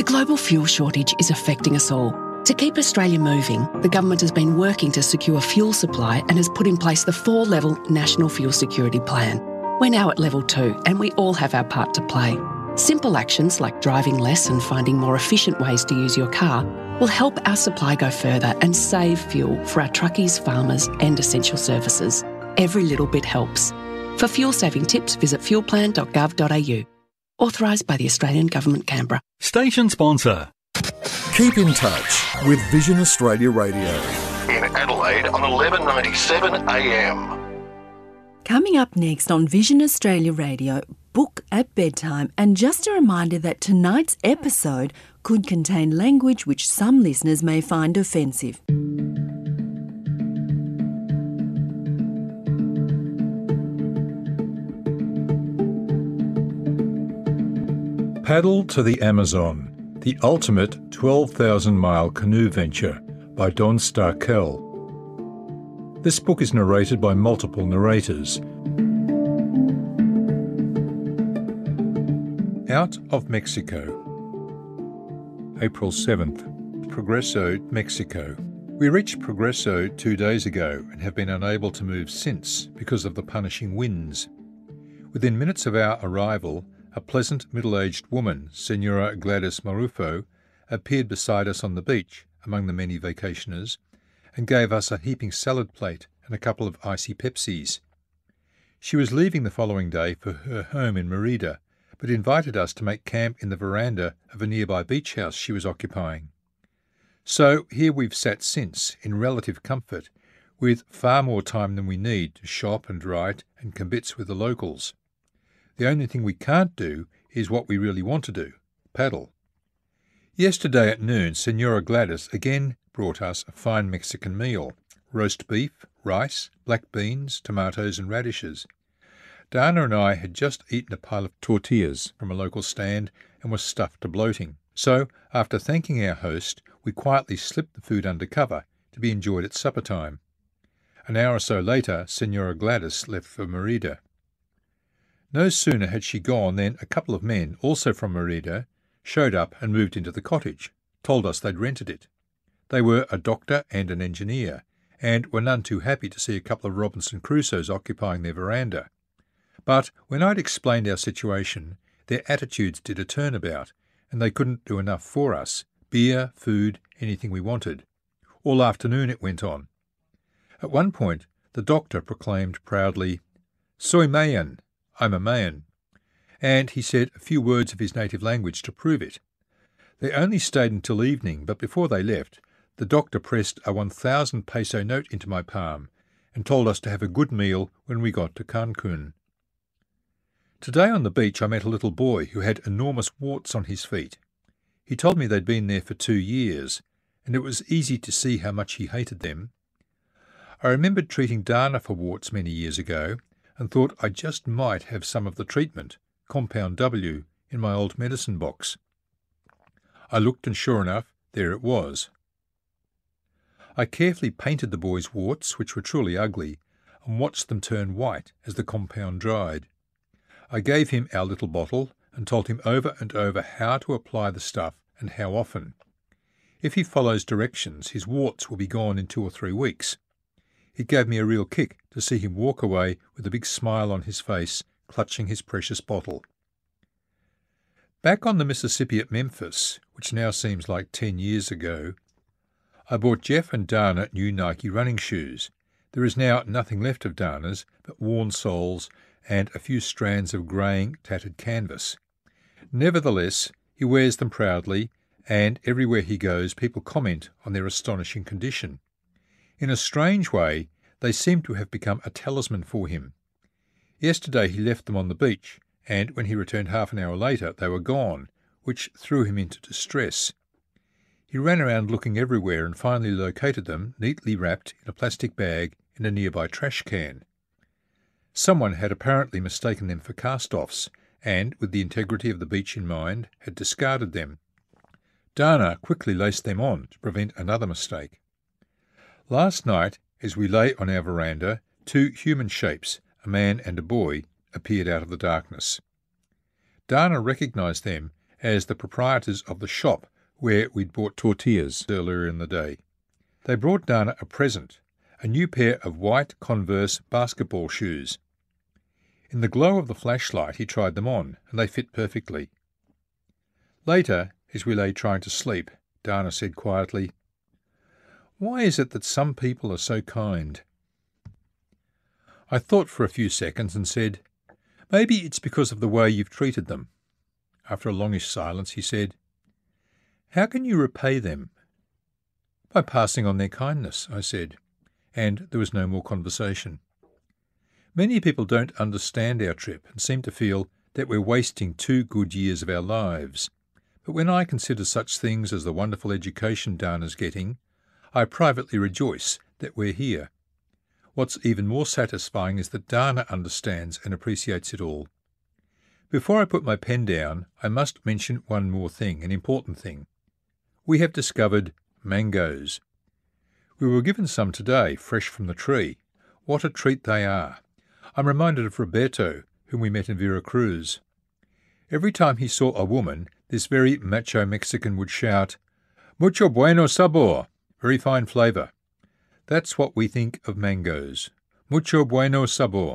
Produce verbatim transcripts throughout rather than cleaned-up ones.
The global fuel shortage is affecting us all. To keep Australia moving, the government has been working to secure fuel supply and has put in place the four-level National Fuel Security Plan. We're now at level two and we all have our part to play. Simple actions like driving less and finding more efficient ways to use your car will help our supply go further and save fuel for our truckies, farmers and essential services. Every little bit helps. For fuel-saving tips, visit fuel plan dot gov dot a u. Authorised by the Australian Government, Canberra. Station sponsor. Keep in touch with Vision Australia Radio. In Adelaide on eleven ninety-seven A M. Coming up next on Vision Australia Radio, Book at Bedtime, and just a reminder that tonight's episode could contain language which some listeners may find offensive. Paddle to the Amazon, the ultimate twelve thousand mile canoe venture by Don Starkel. This book is narrated by multiple narrators. Out of Mexico. April seventh. Progreso, Mexico. We reached Progreso two days ago and have been unable to move since because of the punishing winds. Within minutes of our arrival, a pleasant middle-aged woman, Senora Gladys Marufo, appeared beside us on the beach among the many vacationers and gave us a heaping salad plate and a couple of icy Pepsis. She was leaving the following day for her home in Merida, but invited us to make camp in the veranda of a nearby beach house she was occupying. So here we've sat since, in relative comfort, with far more time than we need to shop and write and kibitz with the locals. The only thing we can't do is what we really want to do, paddle. Yesterday at noon, Senora Gladys again brought us a fine Mexican meal, roast beef, rice, black beans, tomatoes and radishes. Dana and I had just eaten a pile of tortillas from a local stand and were stuffed to bloating. So, after thanking our host, we quietly slipped the food under cover to be enjoyed at supper time. An hour or so later, Senora Gladys left for Merida. No sooner had she gone than a couple of men, also from Merida, showed up and moved into the cottage, told us they'd rented it. They were a doctor and an engineer, and were none too happy to see a couple of Robinson Crusoes occupying their veranda. But when I'd explained our situation, their attitudes did a turnabout, and they couldn't do enough for us. Beer, food, anything we wanted. All afternoon it went on. At one point, the doctor proclaimed proudly, "Soy Mayan, I'm a Mayan," and he said a few words of his native language to prove it. They only stayed until evening, but before they left, the doctor pressed a one thousand peso note into my palm and told us to have a good meal when we got to Cancun. Today on the beach I met a little boy who had enormous warts on his feet. He told me they'd been there for two years, and it was easy to see how much he hated them. I remembered treating Dana for warts many years ago, and thought I just might have some of the treatment, Compound W, in my old medicine box. I looked, and sure enough, there it was. I carefully painted the boy's warts, which were truly ugly, and watched them turn white as the compound dried. I gave him our little bottle and told him over and over how to apply the stuff and how often. If he follows directions, his warts will be gone in two or three weeks. It gave me a real kick to see him walk away with a big smile on his face, clutching his precious bottle. Back on the Mississippi at Memphis, which now seems like ten years ago, I bought Jeff and Dana new Nike running shoes. There is now nothing left of Dana's but worn soles and a few strands of greying, tattered canvas. Nevertheless, he wears them proudly, and everywhere he goes people comment on their astonishing condition. In a strange way, they seem to have become a talisman for him. Yesterday he left them on the beach, and when he returned half an hour later they were gone, which threw him into distress. He ran around looking everywhere and finally located them, neatly wrapped in a plastic bag in a nearby trash can. Someone had apparently mistaken them for cast-offs, and, with the integrity of the beach in mind, had discarded them. Dana quickly laced them on to prevent another mistake. Last night, as we lay on our veranda, two human shapes, a man and a boy, appeared out of the darkness. Dana recognised them as the proprietors of the shop where we'd bought tortillas earlier in the day. They brought Dana a present, a new pair of white Converse basketball shoes. In the glow of the flashlight he tried them on, and they fit perfectly. Later, as we lay trying to sleep, Dana said quietly, "Why is it that some people are so kind?" I thought for a few seconds and said, "Maybe it's because of the way you've treated them." After a longish silence, he said, "How can you repay them?" "By passing on their kindness," I said, and there was no more conversation. Many people don't understand our trip and seem to feel that we're wasting two good years of our lives. But when I consider such things as the wonderful education Dana's getting, I privately rejoice that we're here. What's even more satisfying is that Dana understands and appreciates it all. Before I put my pen down, I must mention one more thing, an important thing. We have discovered mangoes. We were given some today, fresh from the tree. What a treat they are. I'm reminded of Roberto, whom we met in Veracruz. Every time he saw a woman, this very macho Mexican would shout, "Mucho bueno sabor," very fine flavour. That's what we think of mangoes. Mucho bueno sabor.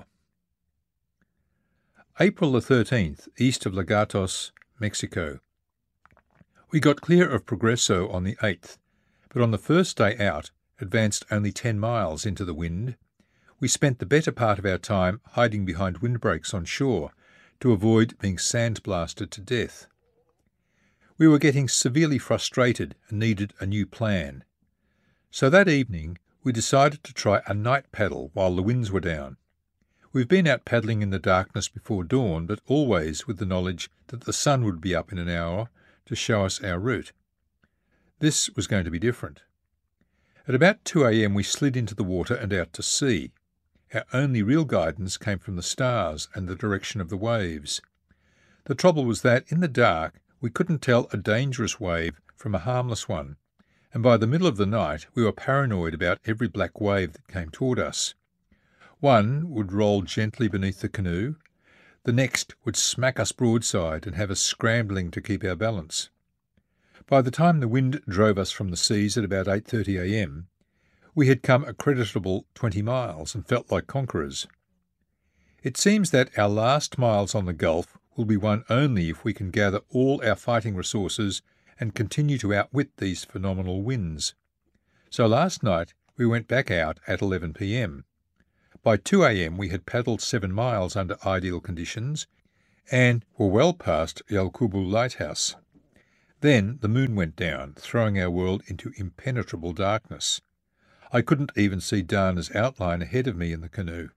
April the thirteenth, east of Legatos, Mexico. We got clear of Progreso on the eighth, but on the first day out advanced only ten miles into the wind. We spent the better part of our time hiding behind windbreaks on shore to avoid being sandblasted to death. We were getting severely frustrated and needed a new plan. So that evening we decided to try a night paddle while the winds were down. We've been out paddling in the darkness before dawn, but always with the knowledge that the sun would be up in an hour to show us our route. This was going to be different. At about two a.m. we slid into the water and out to sea. Our only real guidance came from the stars and the direction of the waves. The trouble was that, in the dark, we couldn't tell a dangerous wave from a harmless one, and by the middle of the night we were paranoid about every black wave that came toward us. One would roll gently beneath the canoe, the next would smack us broadside and have us scrambling to keep our balance. By the time the wind drove us from the seas at about eight thirty a.m., we had come a creditable twenty miles and felt like conquerors. It seems that our last miles on the Gulf will be won only if we can gather all our fighting resources and continue to outwit these phenomenal winds. So last night we went back out at eleven p.m. By two a.m. we had paddled seven miles under ideal conditions and were well past Yalkubu Lighthouse. Then the moon went down, throwing our world into impenetrable darkness. I couldn't even see Dana's outline ahead of me in the canoe.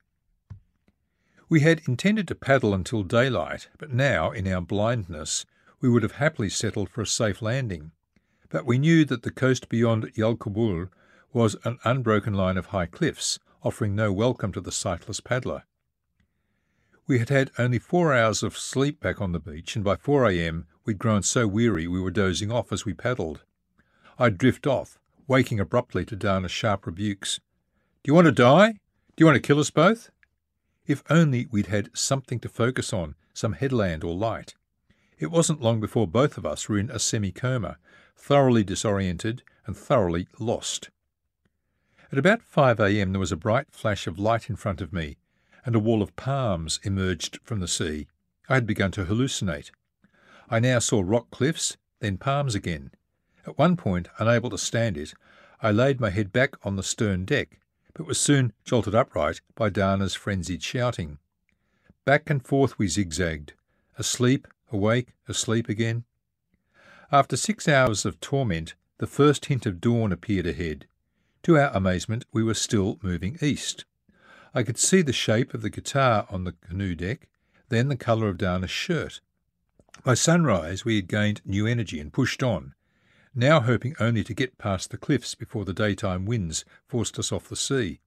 We had intended to paddle until daylight, but now, in our blindness, we would have happily settled for a safe landing. But we knew that the coast beyond Yalkubul was an unbroken line of high cliffs, offering no welcome to the sightless paddler. We had had only four hours of sleep back on the beach, and by four a.m. we'd grown so weary we were dozing off as we paddled. I'd drift off, waking abruptly to Dana's sharp rebukes. "Do you want to die? Do you want to kill us both?" If only we'd had something to focus on, some headland or light. It wasn't long before both of us were in a semi-coma, thoroughly disoriented and thoroughly lost. At about five a.m. there was a bright flash of light in front of me, and a wall of palms emerged from the sea. I had begun to hallucinate. I now saw rock cliffs, then palms again. At one point, unable to stand it, I laid my head back on the stern deck, but was soon jolted upright by Dana's frenzied shouting. Back and forth we zigzagged, asleep, awake, asleep again. After six hours of torment, the first hint of dawn appeared ahead. To our amazement, we were still moving east. I could see the shape of the guitar on the canoe deck, then the colour of Dana's shirt. By sunrise we had gained new energy and pushed on, now hoping only to get past the cliffs before the daytime winds forced us off the sea.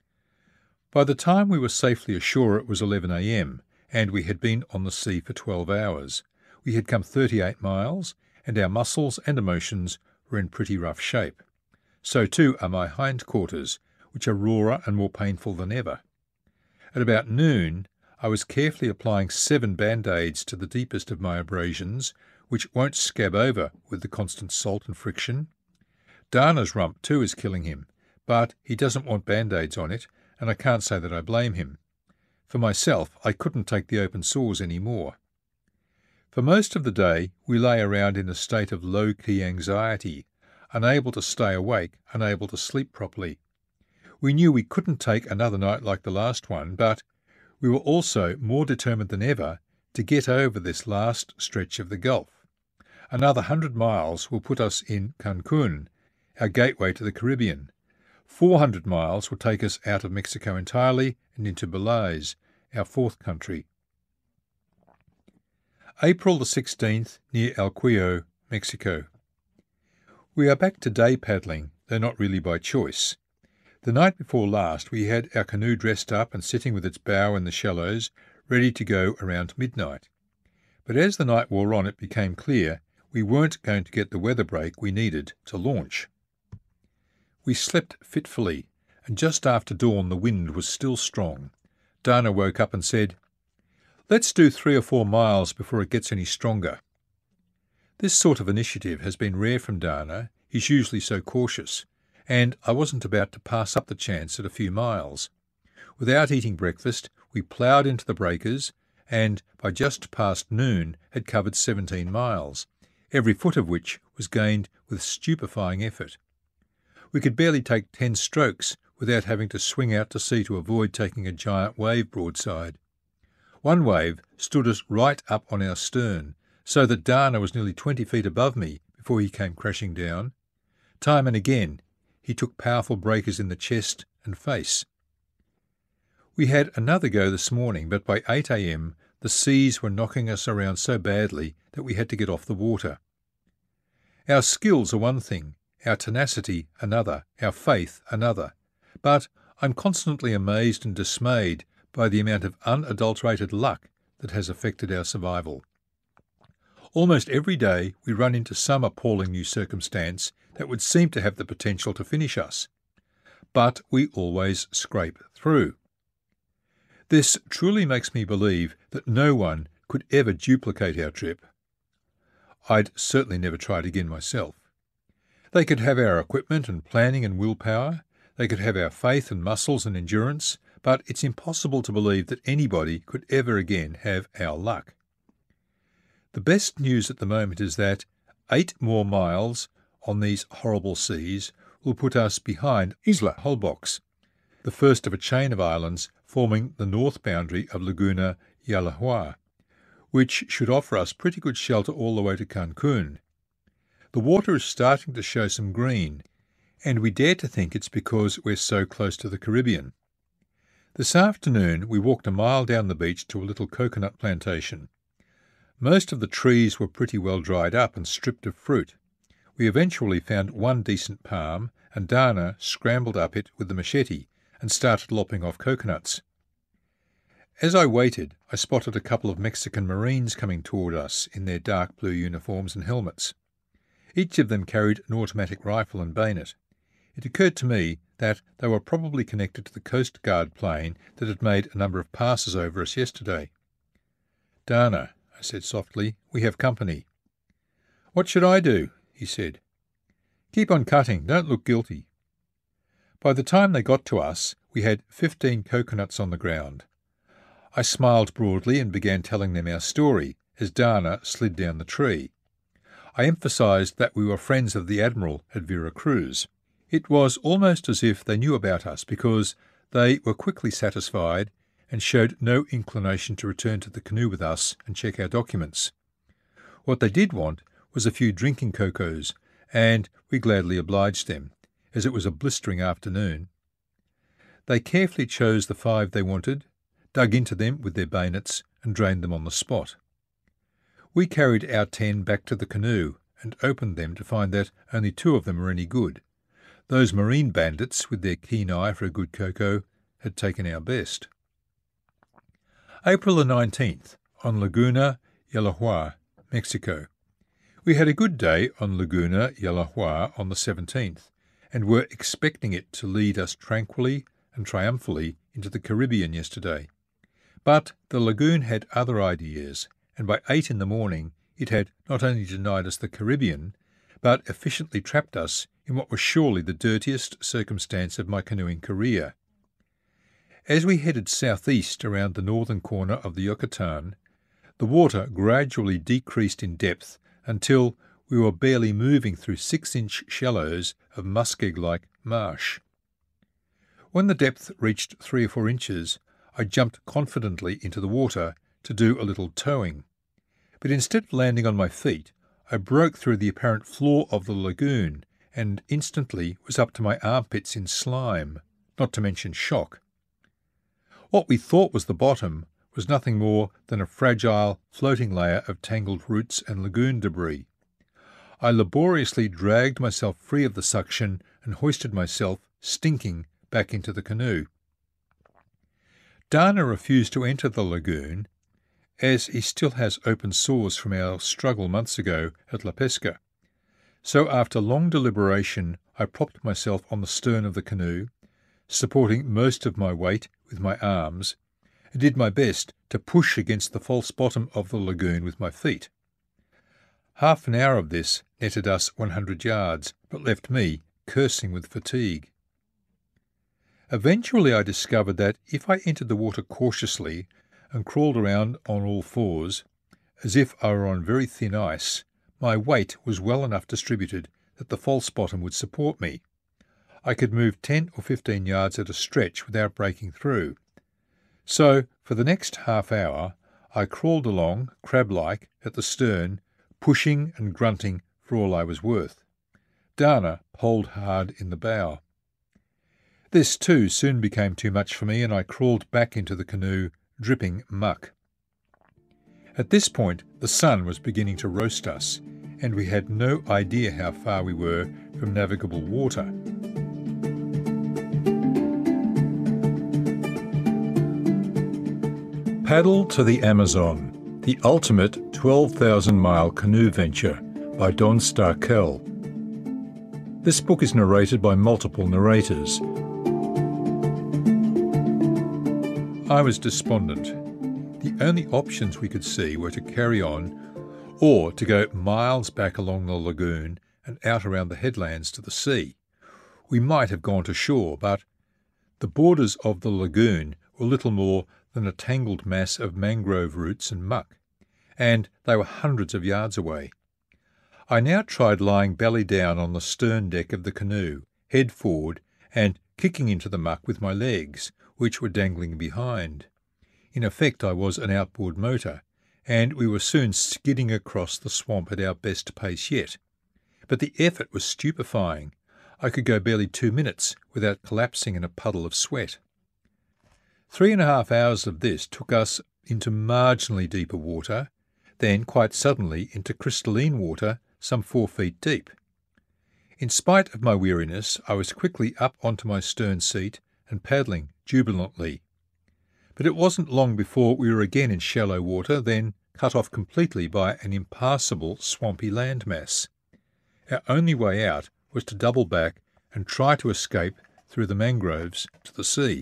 By the time we were safely ashore it was eleven a.m, and we had been on the sea for twelve hours. We had come thirty-eight miles, and our muscles and emotions were in pretty rough shape. So too are my hindquarters, which are rawer and more painful than ever. At about noon, I was carefully applying seven band-aids to the deepest of my abrasions, which won't scab over with the constant salt and friction. Dana's rump too is killing him, but he doesn't want band-aids on it, and I can't say that I blame him. For myself, I couldn't take the open sores any more. For most of the day, we lay around in a state of low-key anxiety, unable to stay awake, unable to sleep properly. We knew we couldn't take another night like the last one, but we were also more determined than ever to get over this last stretch of the Gulf. Another hundred miles will put us in Cancun, our gateway to the Caribbean. Four hundred miles will take us out of Mexico entirely and into Belize, our fourth country. April the sixteenth, near El Cuyo, Mexico. We are back to day paddling, though not really by choice. The night before last we had our canoe dressed up and sitting with its bow in the shallows, ready to go around midnight. But as the night wore on, it became clear we weren't going to get the weather break we needed to launch. We slept fitfully, and just after dawn the wind was still strong. Dana woke up and said, "Let's do three or four miles before it gets any stronger." This sort of initiative has been rare from Dana. He's usually so cautious, and I wasn't about to pass up the chance at a few miles. Without eating breakfast, we ploughed into the breakers, and by just past noon had covered seventeen miles, every foot of which was gained with stupefying effort. We could barely take ten strokes without having to swing out to sea to avoid taking a giant wave broadside. One wave stood us right up on our stern, so that Dana was nearly twenty feet above me before he came crashing down. Time and again he took powerful breakers in the chest and face. We had another go this morning, but by eight a m the seas were knocking us around so badly that we had to get off the water. Our skills are one thing, our tenacity another, our faith another, but I'm constantly amazed and dismayed by the amount of unadulterated luck that has affected our survival. Almost every day we run into some appalling new circumstance that would seem to have the potential to finish us, but we always scrape through. This truly makes me believe that no one could ever duplicate our trip. I'd certainly never try it again myself. They could have our equipment and planning and willpower, they could have our faith and muscles and endurance, but it's impossible to believe that anybody could ever again have our luck. The best news at the moment is that eight more miles on these horrible seas will put us behind Isla Holbox, the first of a chain of islands forming the north boundary of Laguna Yalahua, which should offer us pretty good shelter all the way to Cancun. The water is starting to show some green, and we dare to think it's because we're so close to the Caribbean. This afternoon we walked a mile down the beach to a little coconut plantation. Most of the trees were pretty well dried up and stripped of fruit. We eventually found one decent palm, and Dana scrambled up it with the machete and started lopping off coconuts. As I waited, I spotted a couple of Mexican Marines coming toward us in their dark blue uniforms and helmets. Each of them carried an automatic rifle and bayonet. It occurred to me that they were probably connected to the Coast Guard plane that had made a number of passes over us yesterday. "Dana," I said softly, "we have company." "What should I do?" he said. "Keep on cutting, don't look guilty." By the time they got to us, we had fifteen coconuts on the ground. I smiled broadly and began telling them our story as Dana slid down the tree. I emphasized that we were friends of the Admiral at Vera Cruz. It was almost as if they knew about us because they were quickly satisfied and showed no inclination to return to the canoe with us and check our documents. What they did want was a few drinking cocos, and we gladly obliged them, as it was a blistering afternoon. They carefully chose the five they wanted, dug into them with their bayonets, and drained them on the spot. We carried our ten back to the canoe and opened them to find that only two of them were any good. Those marine bandits, with their keen eye for a good cocoa, had taken our best. April the nineteenth, on Laguna Yalahua, Mexico. We had a good day on Laguna Yalahua on the seventeenth, and were expecting it to lead us tranquilly and triumphantly into the Caribbean yesterday. But the lagoon had other ideas, and by eight in the morning it had not only denied us the Caribbean, but efficiently trapped us in what was surely the dirtiest circumstance of my canoeing career. As we headed southeast around the northern corner of the Yucatan, the water gradually decreased in depth until we were barely moving through six-inch shallows of muskeg-like marsh. When the depth reached three or four inches, I jumped confidently into the water to do a little towing. But instead of landing on my feet, I broke through the apparent floor of the lagoon and instantly was up to my armpits in slime, not to mention shock. What we thought was the bottom was nothing more than a fragile, floating layer of tangled roots and lagoon debris. I laboriously dragged myself free of the suction and hoisted myself, stinking, back into the canoe. Dana refused to enter the lagoon, as he still has open sores from our struggle months ago at La Pesca. So after long deliberation, I propped myself on the stern of the canoe, supporting most of my weight with my arms, and did my best to push against the false bottom of the lagoon with my feet. Half an hour of this netted us one hundred yards, but left me cursing with fatigue. Eventually I discovered that if I entered the water cautiously and crawled around on all fours, as if I were on very thin ice, my weight was well enough distributed that the false bottom would support me. I could move ten or fifteen yards at a stretch without breaking through. So, for the next half hour, I crawled along, crab-like, at the stern, pushing and grunting for all I was worth. Dana poled hard in the bow. This, too, soon became too much for me, and I crawled back into the canoe, dripping muck. At this point, the sun was beginning to roast us, and we had no idea how far we were from navigable water. Paddle to the Amazon, the ultimate twelve thousand mile canoe venture by Don Starkel. This book is narrated by multiple narrators. I was despondent. The only options we could see were to carry on or to go miles back along the lagoon and out around the headlands to the sea. We might have gone to shore, but the borders of the lagoon were little more than a tangled mass of mangrove roots and muck, and they were hundreds of yards away. I now tried lying belly down on the stern deck of the canoe, head forward, and kicking into the muck with my legs, which were dangling behind. In effect, I was an outboard motor, and we were soon skidding across the swamp at our best pace yet. But the effort was stupefying. I could go barely two minutes without collapsing in a puddle of sweat. Three and a half hours of this took us into marginally deeper water, then quite suddenly into crystalline water some four feet deep. In spite of my weariness, I was quickly up onto my stern seat and paddling jubilantly. But it wasn't long before we were again in shallow water, then cut off completely by an impassable swampy landmass. Our only way out was to double back and try to escape through the mangroves to the sea.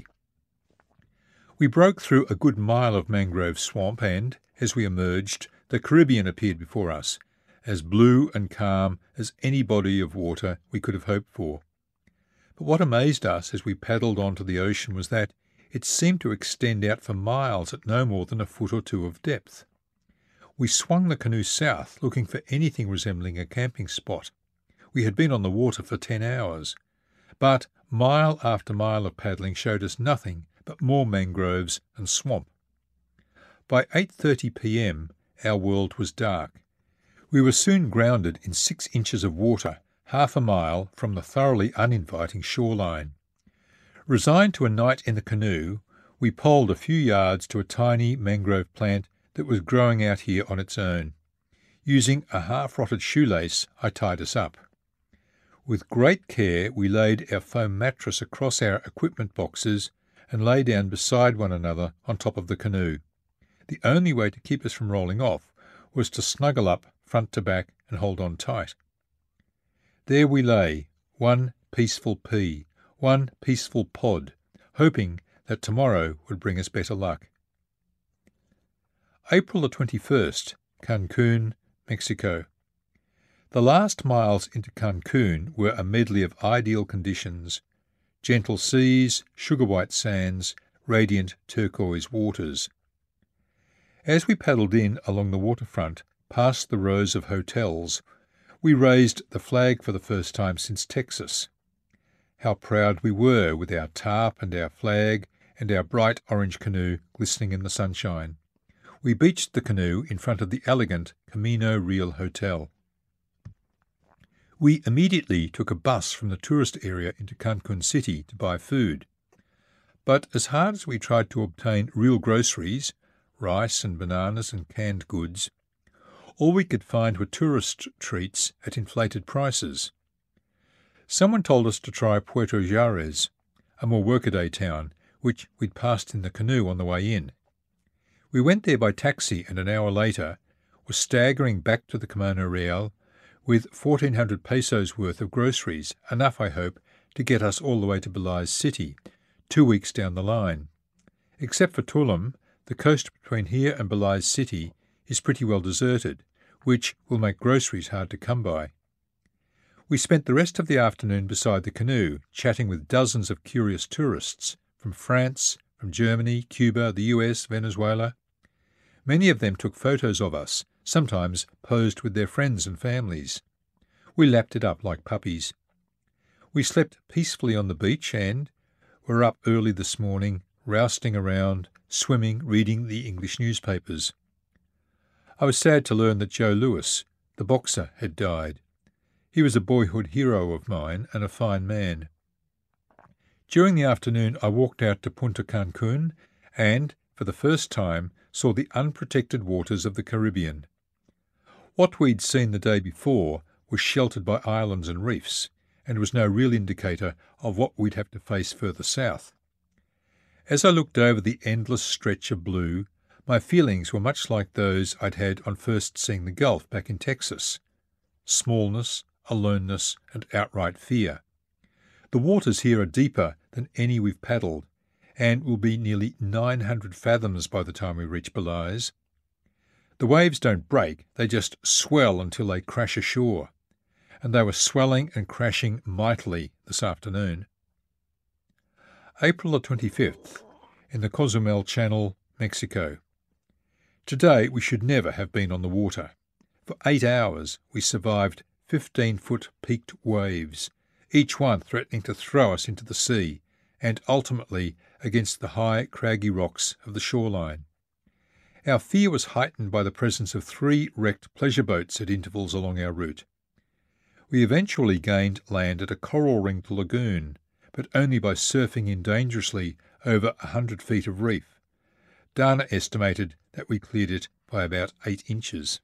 We broke through a good mile of mangrove swamp and, as we emerged, the Caribbean appeared before us, as blue and calm as any body of water we could have hoped for. But what amazed us as we paddled onto the ocean was that it seemed to extend out for miles at no more than a foot or two of depth. We swung the canoe south, looking for anything resembling a camping spot. We had been on the water for ten hours, but mile after mile of paddling showed us nothing but more mangroves and swamp. By eight thirty p m our world was dark. We were soon grounded in six inches of water, half a mile from the thoroughly uninviting shoreline. Resigned to a night in the canoe, we poled a few yards to a tiny mangrove plant that was growing out here on its own. Using a half-rotted shoelace, I tied us up. With great care, we laid our foam mattress across our equipment boxes and lay down beside one another on top of the canoe. The only way to keep us from rolling off was to snuggle up front to back and hold on tight. There we lay, one peaceful pea, one peaceful pod, hoping that tomorrow would bring us better luck. April the twenty-first, Cancun, Mexico. The last miles into Cancun were a medley of ideal conditions: gentle seas, sugar-white sands, radiant turquoise waters. As we paddled in along the waterfront, past the rows of hotels, we raised the flag for the first time since Texas. How proud we were with our tarp and our flag and our bright orange canoe glistening in the sunshine. We beached the canoe in front of the elegant Camino Real Hotel. We immediately took a bus from the tourist area into Cancun City to buy food. But as hard as we tried to obtain real groceries, rice and bananas and canned goods, all we could find were tourist treats at inflated prices. Someone told us to try Puerto Juarez, a more workaday town, which we'd passed in the canoe on the way in. We went there by taxi, and an hour later were staggering back to the Camino Real with fourteen hundred pesos worth of groceries, enough, I hope, to get us all the way to Belize City, two weeks down the line. Except for Tulum, the coast between here and Belize City is pretty well deserted, which will make groceries hard to come by. We spent the rest of the afternoon beside the canoe, chatting with dozens of curious tourists from France, from Germany, Cuba, the U S, Venezuela. Many of them took photos of us, sometimes posed with their friends and families. We lapped it up like puppies. We slept peacefully on the beach and were up early this morning, rousting around, swimming, reading the English newspapers. I was sad to learn that Joe Louis, the boxer, had died. He was a boyhood hero of mine and a fine man. During the afternoon I walked out to Punta Cancun and, for the first time, saw the unprotected waters of the Caribbean. What we'd seen the day before was sheltered by islands and reefs, and was no real indicator of what we'd have to face further south. As I looked over the endless stretch of blue, my feelings were much like those I'd had on first seeing the Gulf back in Texas: smallness, aloneness, and outright fear. The waters here are deeper than any we've paddled, and will be nearly nine hundred fathoms by the time we reach Belize. The waves don't break, they just swell until they crash ashore, and they were swelling and crashing mightily this afternoon. April the twenty-fifth, in the Cozumel Channel, Mexico. Today we should never have been on the water. For eight hours we survived fifteen-foot peaked waves, each one threatening to throw us into the sea, and ultimately against the high, craggy rocks of the shoreline. Our fear was heightened by the presence of three wrecked pleasure boats at intervals along our route. We eventually gained land at a coral-ringed lagoon, but only by surfing in dangerously over a hundred feet of reef. Dana estimated that we cleared it by about eight inches.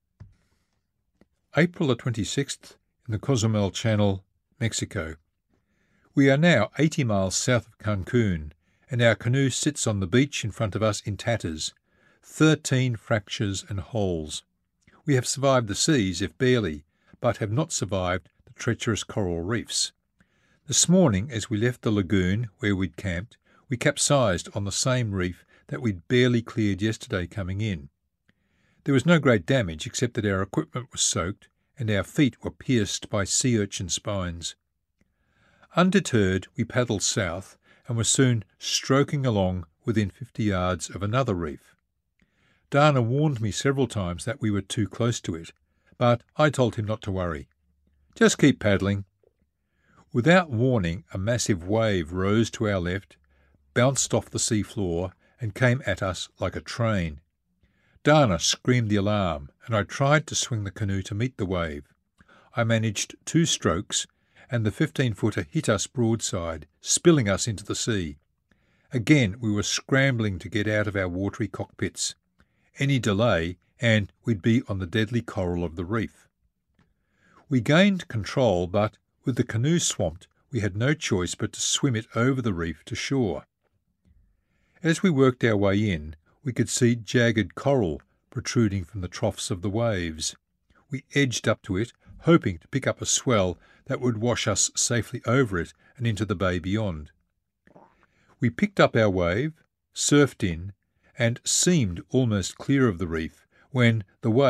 April the twenty-sixth, in the Cozumel Channel, Mexico. We are now eighty miles south of Cancun, and our canoe sits on the beach in front of us in tatters, thirteen fractures and holes. We have survived the seas, if barely, but have not survived the treacherous coral reefs. This morning, as we left the lagoon where we'd camped, we capsized on the same reef that we'd barely cleared yesterday coming in. There was no great damage except that our equipment was soaked and our feet were pierced by sea urchin spines. Undeterred, we paddled south and were soon stroking along within fifty yards of another reef. Dana warned me several times that we were too close to it, but I told him not to worry. Just keep paddling. Without warning, a massive wave rose to our left, bounced off the sea floor, and came at us like a train. Dana screamed the alarm, and I tried to swing the canoe to meet the wave. I managed two strokes, and the fifteen-footer hit us broadside, spilling us into the sea. Again we were scrambling to get out of our watery cockpits. Any delay, and we'd be on the deadly coral of the reef. We gained control, but with the canoe swamped, we had no choice but to swim it over the reef to shore. As we worked our way in, we could see jagged coral protruding from the troughs of the waves. We edged up to it, hoping to pick up a swell that would wash us safely over it and into the bay beyond. We picked up our wave, surfed in, and seemed almost clear of the reef when the wave,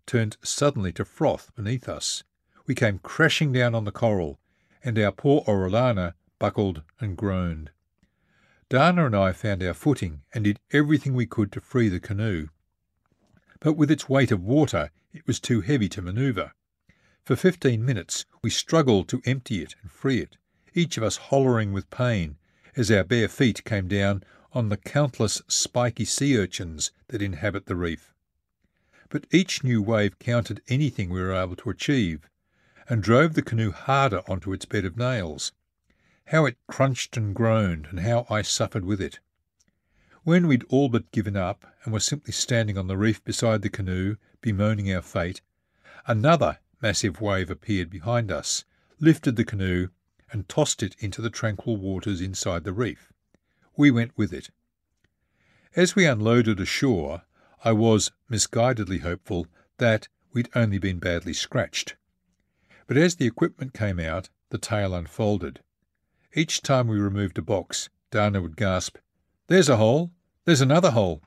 turned suddenly to froth beneath us. We came crashing down on the coral, and our poor Orellana buckled and groaned. Dana and I found our footing and did everything we could to free the canoe. But with its weight of water, it was too heavy to manoeuvre. For fifteen minutes we struggled to empty it and free it, each of us hollering with pain as our bare feet came down on the countless spiky sea urchins that inhabit the reef. But each new wave countered anything we were able to achieve, and drove the canoe harder onto its bed of nails. How it crunched and groaned, and how I suffered with it. When we'd all but given up, and were simply standing on the reef beside the canoe, bemoaning our fate, another massive wave appeared behind us, lifted the canoe, and tossed it into the tranquil waters inside the reef. We went with it. As we unloaded ashore, I was misguidedly hopeful that we'd only been badly scratched. But as the equipment came out, the tale unfolded. Each time we removed a box, Dana would gasp, "There's a hole! There's another hole!"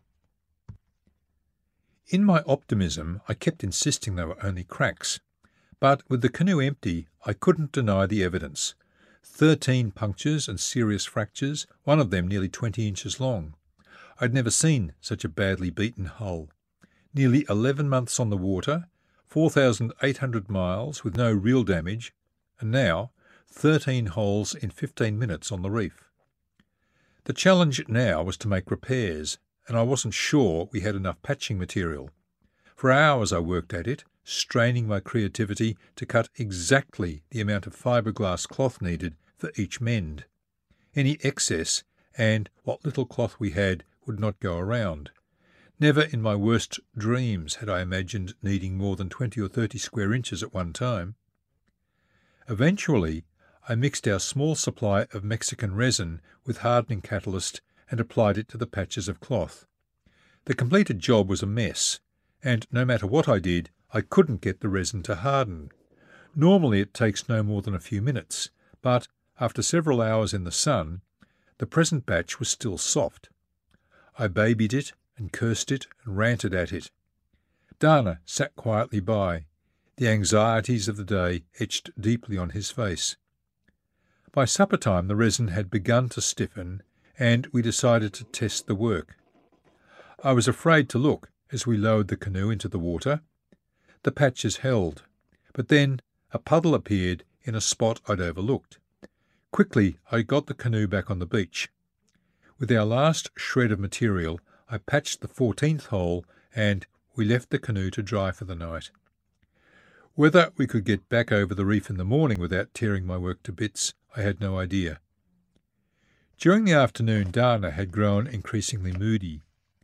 In my optimism, I kept insisting they were only cracks. But with the canoe empty, I couldn't deny the evidence. Thirteen punctures and serious fractures, one of them nearly twenty inches long. I'd never seen such a badly beaten hull. Nearly eleven months on the water, four thousand eight hundred miles with no real damage, and now thirteen holes in fifteen minutes on the reef. The challenge now was to make repairs, and I wasn't sure we had enough patching material. For hours I worked at it, straining my creativity to cut exactly the amount of fiberglass cloth needed for each mend. Any excess, and what little cloth we had, would not go around. Never in my worst dreams had I imagined needing more than twenty or thirty square inches at one time. Eventually, I mixed our small supply of Mexican resin with hardening catalyst and applied it to the patches of cloth. The completed job was a mess, and no matter what I did, I couldn't get the resin to harden. Normally it takes no more than a few minutes, but after several hours in the sun, the present batch was still soft. I babied it and cursed it and ranted at it. Dana sat quietly by, the anxieties of the day etched deeply on his face. By supper time the resin had begun to stiffen, and we decided to test the work. I was afraid to look as we lowered the canoe into the water. The patches held, but then a puddle appeared in a spot I'd overlooked. Quickly I got the canoe back on the beach. With our last shred of material, I patched the fourteenth hole, and we left the canoe to dry for the night. Whether we could get back over the reef in the morning without tearing my work to bits, I had no idea. During the afternoon, Dana had grown increasingly moody.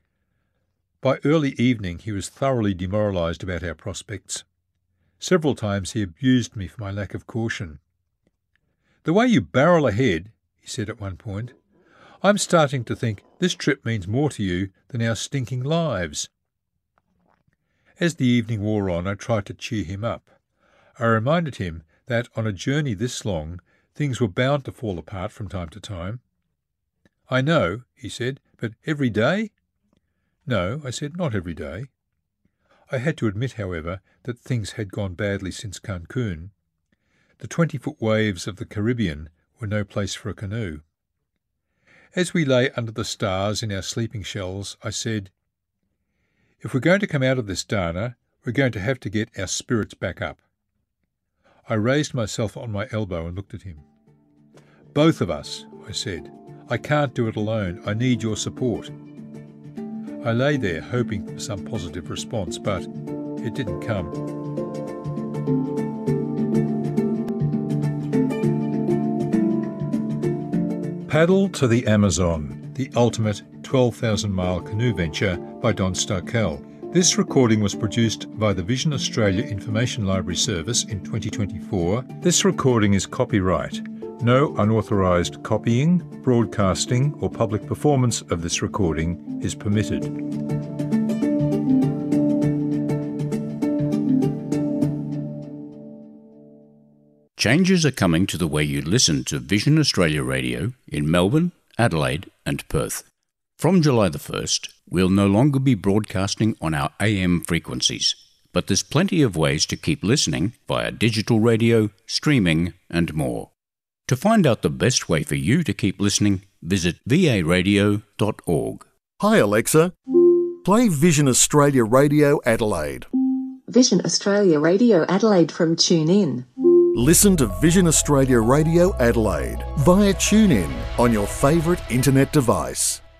By early evening he was thoroughly demoralised about our prospects. Several times he abused me for my lack of caution. "The way you barrel ahead," he said at one point, "I'm starting to think this trip means more to you than our stinking lives." As the evening wore on, I tried to cheer him up. I reminded him that on a journey this long, things were bound to fall apart from time to time. "I know," he said, "but every day?" "No," I said, "not every day." I had to admit, however, that things had gone badly since Cancun. The twenty-foot waves of the Caribbean were no place for a canoe. As we lay under the stars in our sleeping shells, I said, "If we're going to come out of this, Dana, we're going to have to get our spirits back up." I raised myself on my elbow and looked at him. "Both of us," I said. "I can't do it alone. I need your support." I lay there hoping for some positive response, but it didn't come. Paddle to the Amazon, the ultimate twelve thousand mile canoe venture by Don Starkel. This recording was produced by the Vision Australia Information Library Service in twenty twenty-four. This recording is copyright. No unauthorised copying, broadcasting or public performance of this recording is permitted. Changes are coming to the way you listen to Vision Australia Radio in Melbourne, Adelaide and Perth. From July the first, we'll no longer be broadcasting on our A M frequencies. but there's plenty of ways to keep listening via digital radio, streaming and more. To find out the best way for you to keep listening, visit v a radio dot org. Hi Alexa, play Vision Australia Radio Adelaide. Vision Australia Radio Adelaide from TuneIn. Listen to Vision Australia Radio Adelaide via TuneIn on your favourite internet device.